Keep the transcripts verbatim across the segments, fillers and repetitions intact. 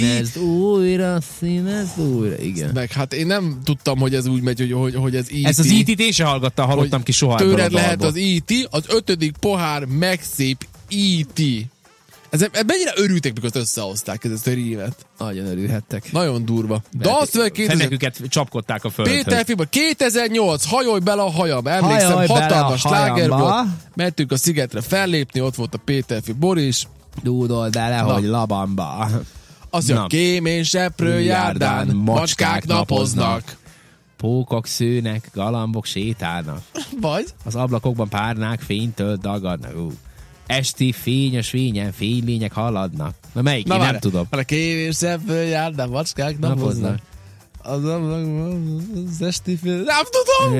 Színezd újra, színezd újra, igen. Meg hát én nem tudtam, hogy ez úgy megy, hogy, hogy, hogy ez í té. Ez az í té-t én sem hallgattam, hallottam ki soha ebből a Tőled lehet dalból. az í té, az ötödik pohár megszép í té. Ez, ez mennyire örültek, mikor azt összehozták ezt a rímet. Nagyon örülhettek. Nagyon durva. De azt mondja, kétezer... Feneküket csapkodták a földhöz. Péter Fiba, kétezer-nyolc, hajolj bele a hajam. Emlékszem, Hajolj bele hatalmas a sláger hajamba. volt. Mentünk a szigetre fellépni, ott volt a Péter Fi Boris. Dúdol bele, Na. hogy labamba. Azt mondja, Na. kém és seprő járdán, macskák napoznak. Pókok szőnek, galambok sétálnak. Vagy? Az ablakokban párnák fénytől dagadnak. Ú. Esti fényes fényen fénylények haladnak. Na melyik? Na Én várj, nem tudom. a kém és seprő járdán, macskák napoznak. Az ablakban az esti fél... Nem tudom!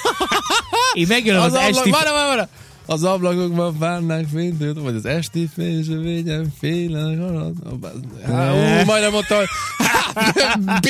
Én megjön az, Az, az ablak... esti... Várj, várj, várj! Az ablakokban párnák fénytől, vagy az esti fénysövényen félenek haladnak. Hú, majdnem mondtam, hogy B!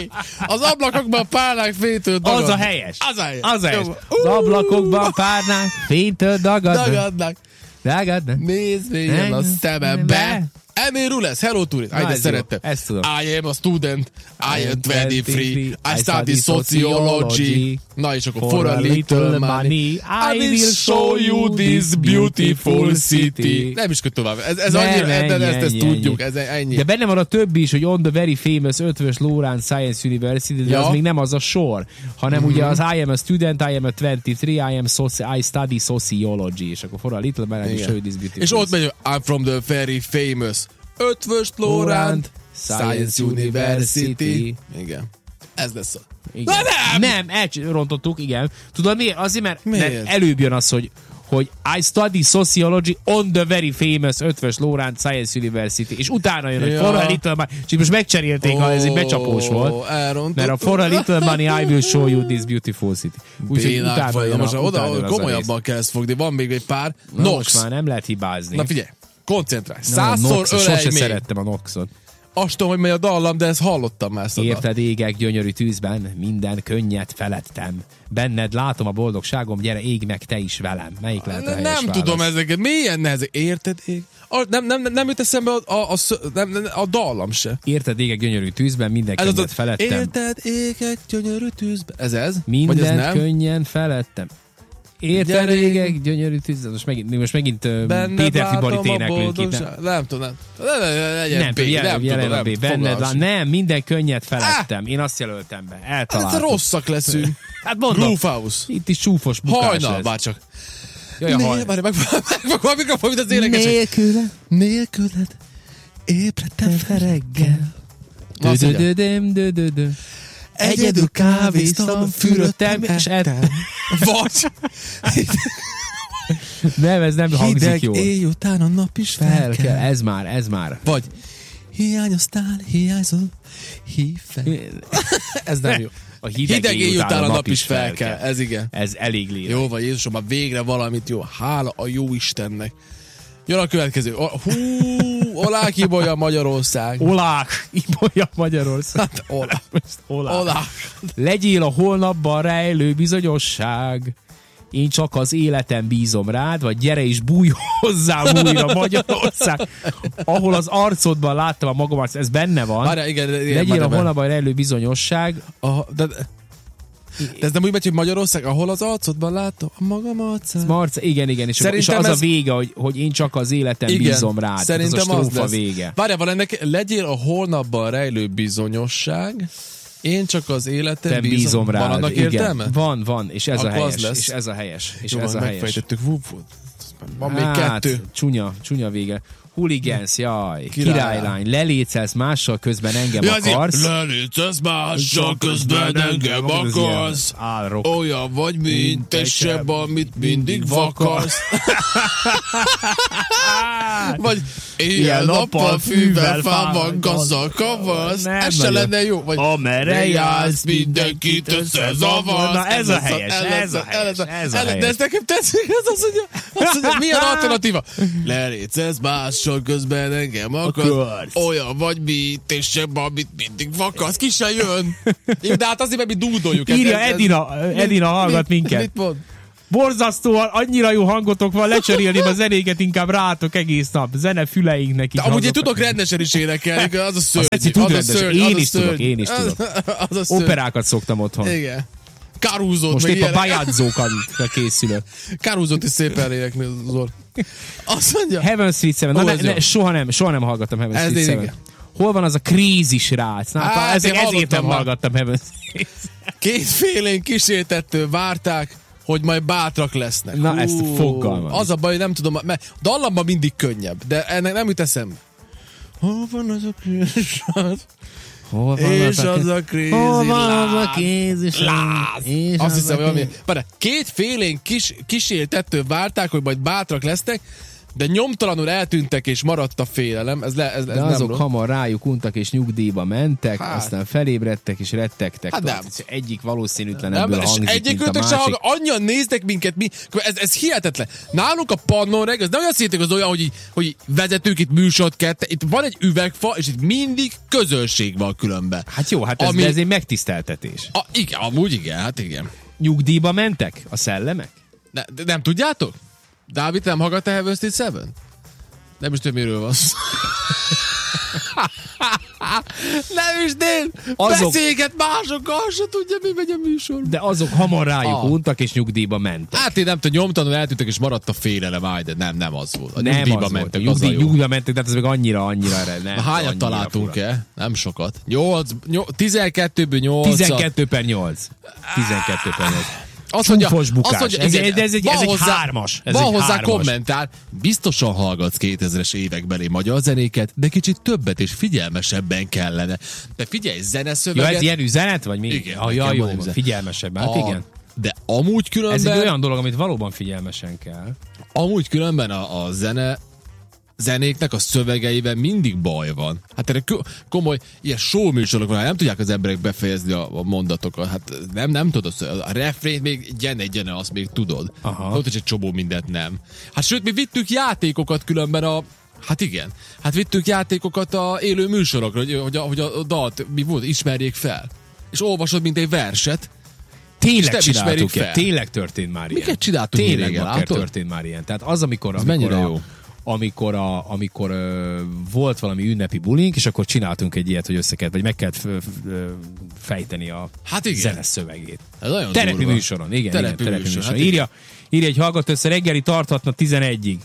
Az ablakokban párnák fénytől dagadnak. Az a helyes. Az a helyes. Az a helyes. Jó. Az ablakokban párnák fénytől dagadnak. Dagadnak. Dagadnak. Nézd végig a szemembe. Emil Rules, Hello Tourist. Áj, de szerettem. Ezt tudom. I am a student, I am twenty-three, I study sociology. Na és akkor for a little money, I will show you this beautiful city. Nem is köt tovább. Ez, ez Nem, annyira, ennyi, ezt, ezt, ezt ennyi, tudjuk, ennyi. ez ennyi. De benne van a többi is, hogy on the very famous Ötvös Loránd Science University, de Ja. az még nem az a sor, hanem Mhm. ugye az I am a student, I am a twenty-three, I am soci- I study sociology, és akkor for a little money, I will Igen. show you this beautiful És ott city. megy, I'm from the very famous Ötvös Loránd Science University. Igen. Ez lesz a... Igen. Na nem! Nem, elrontottuk, igen. Tudod miért? Azért, mert, Miért? mert előbb jön az, hogy hogy I study sociology on the very famous Ötvös Loránd Science University, és utána jön, hogy Ja. for a little money, és most megcserélték, ha ez egy becsapós volt, elrontottuk. mert a for a little money I will show you this beautiful city. Úgyhogy Bénák utána vagy, jön, most a, oda utána jön az komolyabban kell ezt fogni. Van még egy pár. Na, Nox. most már nem lehet hibázni. Na figyelj, koncentrálj. Na, Százszor Nox, ölej sose még. szerettem a Noxot. Azt tudom, hogy megy a dallam, de ezt hallottam már ezt a dalt. Érted égek gyönyörű tűzben, minden könnyet felettem. Benned látom a boldogságom, gyere ég meg te is velem. Melyik lehet a Nem, helyes nem válasz? tudom ezeket. Milyen nehezek. Érted? Ég? A, nem, nem, nem jut eszembe a, a, a, szö- nem, nem, a dallam se. Érted égek gyönyörű tűzben, minden Ez az, könnyet az, felettem. érted? Égek gyönyörű tűzbe. Ez ez? Vagy Minden ez nem? könnyen felettem. Érted Gyere, égek gyönyörű tűzben. Most megint, most megint uh, Benned Péter Fibalit látom a éneklünk itt. Nem, boldogság. Nem tudom, nem. Ne- ne- ne- Legyen nem, B, tudom, jelen, nem jelen tudom, a B. nem. Benned Fogalmam lá... sincs. Nem, minden könnyet felettem. Én azt jelöltem be. Hát Eltaláltam. rosszak leszünk. Hát mondom, Rufus. itt is csúfos bukás Hajnal, lesz. bárcsak. Jaj, a haj. Né, várj, meg, megfogom a mikrofon, mint az énekesek. Nélküled. Nélküled ébredtem fel reggel. Azt mondja, Dö-dö-dö-döm, dö-dö-dö. egyedül kávéztam, fürödtem és ettem. Vagy Nem, ez nem hangzik hideg jól. éj után a nap is fel Fel kell, kell. ez már, ez már. Vagy hiányoztál, hiányzol, hív fel. Ez nem jó. A hideg, Hideg éj után a nap is fel kell. Ez igen. Ez elég lélek. Jó vagy, Jézusom, már végre valamit jó. Hála a jó Istennek. Jön a következő. O- Hú, olá kibolja Magyarország. Olák, Ibolya Magyarország. Hát, olá. Olák. Olá. Legyél a holnapban rejlő bizonyosság. Én csak az életem bízom rád, vagy gyere és bújj hozzám újra Magyarország, ahol az arcodban láttam a magam arcát. Ez benne van. Várjál, igen, igen, Legyél várjál, a várjál. holnapban rejlő bizonyosság. Aha, de, de ez nem úgy megy, hogy Magyarország, ahol az arcodban látom a magam arcát. Marca, igen, igen, és, és Szerintem az ez- a vége, hogy, hogy én csak az életem Igen, bízom rád. szerintem az a az strófa lesz. vége. Várjál, van ennek, legyél a holnapban rejlő bizonyosság, én csak az életem Te bízom, bízom rád. Van annak igen. értelme? Van, van, és ez Akkor a az helyes. lesz. És ez a helyes. És Jó, ez a helyes. megfejtettük. Hú, hú, van még Hát, kettő. csúnya, csúnya vége. Hooligans, jaj, Király. királylány, lelécelsz mással, közben engem Ja, azért, akarsz. lelétesz mással, közben engem akarsz. Álrok. Olyan vagy, mint egy seb, amit mindig vakarsz. Vagy éjjel-nappal fűvel, fával gazdag kavarsz. Nem Ez se nagyon. lenne jó. Vagy Amerre jársz, mindenkit összezavarsz. Na, ez a lesz helyes, ez a helyes, ez a De helyes. ez nekem tetszik, ez az, hogy azt mondja, milyen alternatíva? Lelécelsz mással, közben engem akarsz. Akarsz. Olyan vagy, mint és seb, amit mindig vakarsz. Ki se jön. Jó, de hát azért, mert mi dúdoljuk. Írja Ez- ez- Edina, Edina hallgat mit- minket. Mit mond? Borzasztóan, annyira jó hangotok van, lecserélni a zenéket inkább rátok egész nap. Zene füleinknek. De amúgy én tudok rendesen is énekelni, az a szörny. Az tud az a rendes. szörny, Én az is a tudok, szörny. én is tudok. Az a szörny. Operákat szoktam otthon. Igen. Caruso-t Most meg épp a ilyenek. bajadzókat készülök. Caruso-t is szépen énekni, Zor. Azt mondja. Heaven Street Seven. Na, Ó, ne, ez ne, jó. soha nem, soha nem hallgattam Heaven Ez Street én Seven. igen. Hol van az a krízis rác? Na, Hát, hát, ezért, én ezért nem hallottam már. hallgattam Heaven Street. Kétfélén kísértettől várták, hogy majd bátrak lesznek. Na, ezt fogalmam Az a baj, hogy nem tudom, mert dallamban mindig könnyebb, de ennek nem jut eszembe. Hol van az a krízis rác? Hol És az a crazy Hol van az a láz. kézis Láz. És Azt az hiszem, a hogy valami. kéz- Várj, két félén kis, kísértettől várták, hogy majd bátrak lesznek, de nyomtalanul eltűntek és maradt a félelem. Ez, le, ez, ez De nem azok rossz. hamar rájuk untak és nyugdíjba mentek, Hát. aztán felébredtek és rettegtek. Hát Tudod, nem. Egyik valószínűtlen Nem, ebből és hangzik, mint a egyikőtök se másik. hallgat, annyian néznek minket, mi, ez, ez hihetetlen. Nálunk a Pannon reggel, ez nem olyan szétek az olyan, hogy, így, hogy így vezetők itt műsort kette, itt van egy üvegfa, és itt mindig közönség van különben. Hát jó, hát ez, Ami- de ez egy megtiszteltetés. A, igen, amúgy igen, hát igen. Nyugdíjba mentek a szellemek? Ne, de nem tudjátok? Dávid, nem hallgatta Heaven Street Seven? Nem is tudom, miről van szó. Nem is, Dél! Azok- Beszélget másokkal, se tudja, mi megy a műsor. De azok hamar rájuk Ah. untak és nyugdíjba mentek. Hát én nem tudom, nyomtanul eltűntek, és maradt a félelem, áj, de nem, nem az volt. A Nem nyugdíjba az mentek, volt. az a Nyugdíj, jó. nyugdíjba mentek, de hát ez meg annyira, annyira erre. Nem, Na, hányat annyira találtunk-e? Nem sokat. nyolc, tizenkettőből nyolc. tizenkettő per nyolc. tizenkettő per nyolc. Azt mondja, Csúfos bukás. azt mondja, Ez- igen, de ez egy- van ez egy hozzá- hármas. Ez van egy hozzá hármas. kommentár. Biztosan hallgatsz kétezres évekbeli magyar zenéket, de kicsit többet és figyelmesebben kellene. De figyelj, Ja, zeneszöveget... ez ilyen üzenet, vagy mi? Igen, Ah, ja, nekem jó, van üzenet. figyelmesebb. Hát a, igen. De amúgy különben... Ez egy olyan dolog, amit valóban figyelmesen kell. Amúgy különben a, a zene zenéknek a szövegeivel mindig baj van. Hát erre ko- komoly, ilyen show műsorok van, nem tudják az emberek befejezni a, a mondatokat. Hát nem, nem tudod, a refrént még gyene, gyene, azt még tudod. Aha. Ott is egy csobó mindent nem. Hát sőt, mi vittük játékokat különben a Hát igen. Hát vittük játékokat a élő műsorokra, hogy, hogy, a, hogy a, a dalt mi volt, ismerjék fel. És olvasod, mint egy verset. Tényleg nem ismerik csináltuk fel. ilyen. Tényleg történt már ilyen. Miket csináltunk mi Tényleg régen, bakker látod? történt már ilyen. Tehát az, amikor, Ez amikor mennyire a, jó. amikor, a, amikor ö, volt valami ünnepi bulink, és akkor csináltunk egy ilyet, hogy össze kellett, vagy meg kellett f- f- ö, fejteni a Hát igen. zenes szövegét. Ez nagyon Terepi durva. műsoron, igen, Terepi igen, terepi műsor, műsoron. hát Írja, írja egy hallgató össze, reggeli tarthatna tizenegyig.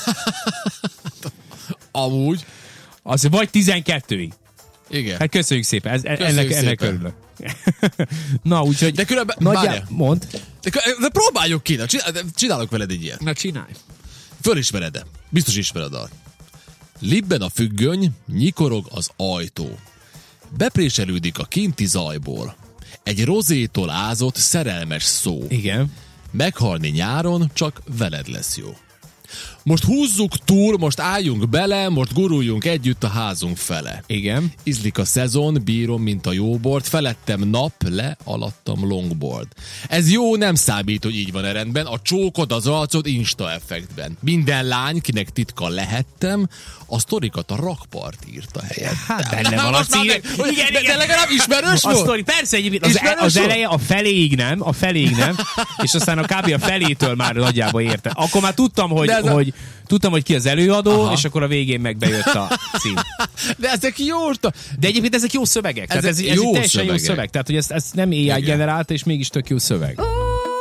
Amúgy. Az vagy tizenkettőig. Igen. Hát köszönjük szépen, ez, Köszönjük ennek, ennek szépen. örülök. Na, úgyhogy... De különben, nagyjá... várjál. Mond. De, de próbáljuk ki, na, csinál, de csinálok veled egy ilyet. Na, csinálj. Fölismered-e? Biztos ismered a. Libben a függöny, nyikorog az ajtó. Bepréselődik a kinti zajból. Egy rozétól ázott szerelmes szó. Igen. Meghalni nyáron csak veled lesz jó. Most húzzuk túl, most álljunk bele, most guruljunk együtt a házunk fele. Igen. Izlik a szezon, bírom, mint a jóbort, felettem nap, le, alattam longboard. Ez jó, nem számít, hogy így van e rendben, a csókod, az arcod Insta effektben. Minden lány, kinek titka lehettem, a sztorikat a rakpart írta helyett. Hát benne van a Most már cím. meg- hogy- de, de legalább ismerős A volt? sztori, persze egyébként, az, Ismerős az volt? eleje a feléig nem, a feléig nem, és aztán a kb. A felétől már nagyjából érte. Akkor már tudtam, hogy, De ez a- hogy, tudtam, hogy ki az előadó, Aha. és akkor a végén meg bejött a cím. De ezek jó orta. De egyébként ezek jó szövegek. Tehát Ezek ez, ez jó egy teljesen jó szövegek. szöveg. Tehát, hogy ezt, ezt nem á i Igen. generálta, és mégis tök jó szöveg.